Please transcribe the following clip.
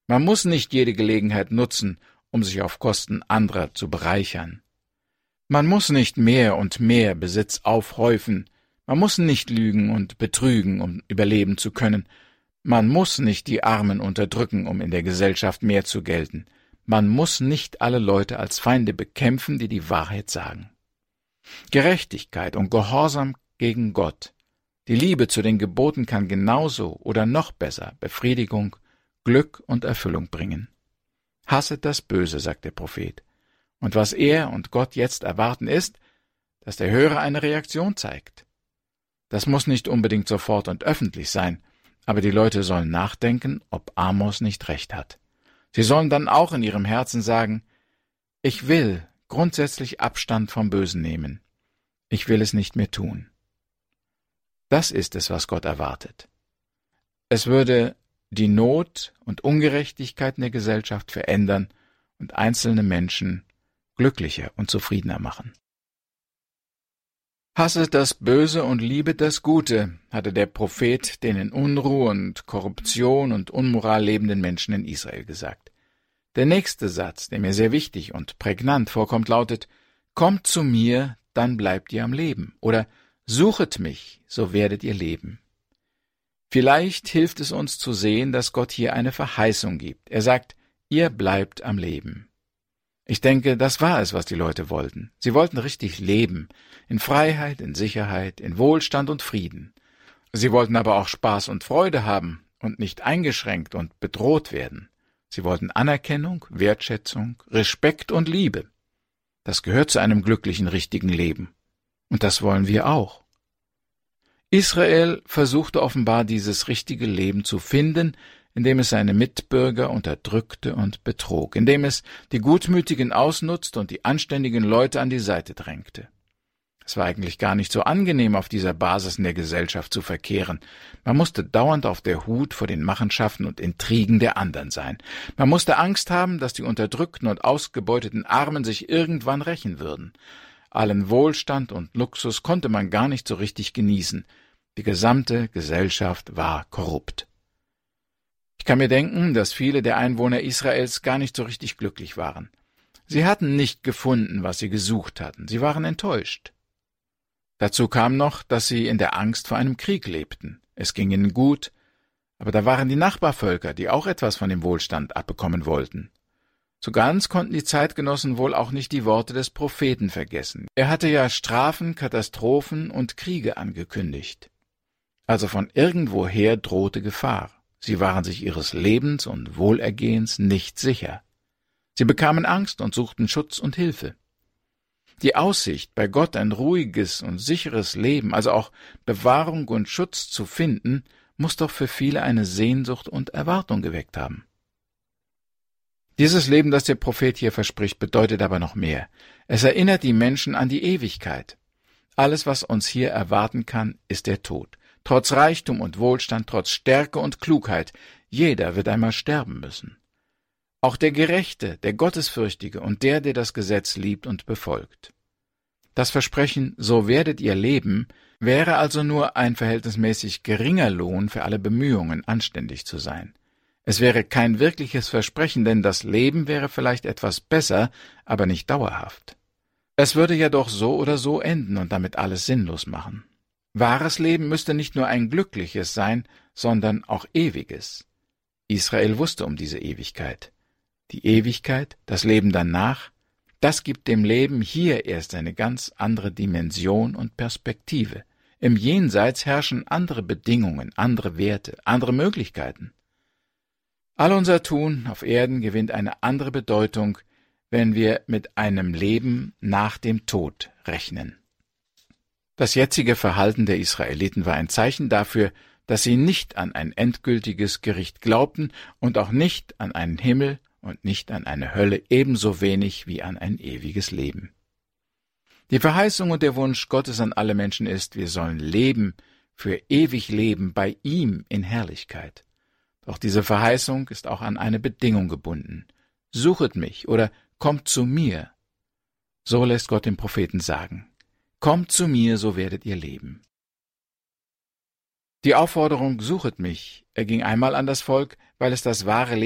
Man muss nicht jede Gelegenheit nutzen, um sich auf Kosten anderer zu bereichern. Man muss nicht mehr und mehr Besitz aufhäufen, man muss nicht lügen und betrügen, um überleben zu können, man muss nicht die Armen unterdrücken, um in der Gesellschaft mehr zu gelten, man muss nicht alle Leute als Feinde bekämpfen, die die Wahrheit sagen. Gerechtigkeit und Gehorsam gegen Gott, die Liebe zu den Geboten kann genauso oder noch besser Befriedigung, Glück und Erfüllung bringen. Hasset das Böse, sagt der Prophet. Und was er und Gott jetzt erwarten ist, dass der Hörer eine Reaktion zeigt. Das muss nicht unbedingt sofort und öffentlich sein, aber die Leute sollen nachdenken, ob Amos nicht recht hat. Sie sollen dann auch in ihrem Herzen sagen, ich will grundsätzlich Abstand vom Bösen nehmen. Ich will es nicht mehr tun. Das ist es, was Gott erwartet. Es würde die Not und Ungerechtigkeit in der Gesellschaft verändern und einzelne Menschen glücklicher und zufriedener machen. Hasset das Böse und liebet das Gute, hatte der Prophet den in Unruhe und Korruption und Unmoral lebenden Menschen in Israel gesagt. Der nächste Satz, der mir sehr wichtig und prägnant vorkommt, lautet, kommt zu mir, dann bleibt ihr am Leben, oder suchet mich, so werdet ihr leben. Vielleicht hilft es uns zu sehen, dass Gott hier eine Verheißung gibt. Er sagt, ihr bleibt am Leben. Ich denke, das war es, was die Leute wollten. Sie wollten richtig leben, in Freiheit, in Sicherheit, in Wohlstand und Frieden. Sie wollten aber auch Spaß und Freude haben und nicht eingeschränkt und bedroht werden. Sie wollten Anerkennung, Wertschätzung, Respekt und Liebe. Das gehört zu einem glücklichen, richtigen Leben. Und das wollen wir auch. Israel versuchte offenbar dieses richtige Leben zu finden, indem es seine Mitbürger unterdrückte und betrog, indem es die Gutmütigen ausnutzt und die anständigen Leute an die Seite drängte. Es war eigentlich gar nicht so angenehm, auf dieser Basis in der Gesellschaft zu verkehren. Man musste dauernd auf der Hut vor den Machenschaften und Intrigen der anderen sein. Man musste Angst haben, dass die unterdrückten und ausgebeuteten Armen sich irgendwann rächen würden. Allen Wohlstand und Luxus konnte man gar nicht so richtig genießen. Die gesamte Gesellschaft war korrupt. Ich kann mir denken, dass viele der Einwohner Israels gar nicht so richtig glücklich waren. Sie hatten nicht gefunden, was sie gesucht hatten. Sie waren enttäuscht. Dazu kam noch, dass sie in der Angst vor einem Krieg lebten. Es ging ihnen gut, aber da waren die Nachbarvölker, die auch etwas von dem Wohlstand abbekommen wollten. So ganz konnten die Zeitgenossen wohl auch nicht die Worte des Propheten vergessen. Er hatte ja Strafen, Katastrophen und Kriege angekündigt. Also von irgendwoher drohte Gefahr. Sie waren sich ihres Lebens und Wohlergehens nicht sicher. Sie bekamen Angst und suchten Schutz und Hilfe. Die Aussicht, bei Gott ein ruhiges und sicheres Leben, also auch Bewahrung und Schutz zu finden, muss doch für viele eine Sehnsucht und Erwartung geweckt haben. Dieses Leben, das der Prophet hier verspricht, bedeutet aber noch mehr. Es erinnert die Menschen an die Ewigkeit. Alles, was uns hier erwarten kann, ist der Tod. Trotz Reichtum und Wohlstand, trotz Stärke und Klugheit, jeder wird einmal sterben müssen. Auch der Gerechte, der Gottesfürchtige und der das Gesetz liebt und befolgt. Das Versprechen, so werdet ihr leben, wäre also nur ein verhältnismäßig geringer Lohn für alle Bemühungen, anständig zu sein. Es wäre kein wirkliches Versprechen, denn das Leben wäre vielleicht etwas besser, aber nicht dauerhaft. Es würde ja doch so oder so enden und damit alles sinnlos machen. Wahres Leben müsste nicht nur ein glückliches sein, sondern auch ewiges. Israel wusste um diese Ewigkeit. Die Ewigkeit, das Leben danach, das gibt dem Leben hier erst eine ganz andere Dimension und Perspektive. Im Jenseits herrschen andere Bedingungen, andere Werte, andere Möglichkeiten. All unser Tun auf Erden gewinnt eine andere Bedeutung, wenn wir mit einem Leben nach dem Tod rechnen. Das jetzige Verhalten der Israeliten war ein Zeichen dafür, dass sie nicht an ein endgültiges Gericht glaubten und auch nicht an einen Himmel und nicht an eine Hölle, ebenso wenig wie an ein ewiges Leben. Die Verheißung und der Wunsch Gottes an alle Menschen ist, wir sollen leben, für ewig leben, bei ihm in Herrlichkeit. Doch diese Verheißung ist auch an eine Bedingung gebunden. Suchet mich oder kommt zu mir. So lässt Gott dem Propheten sagen. Kommt zu mir, so werdet ihr leben. Die Aufforderung, suchet mich, erging einmal an das Volk, weil es das wahre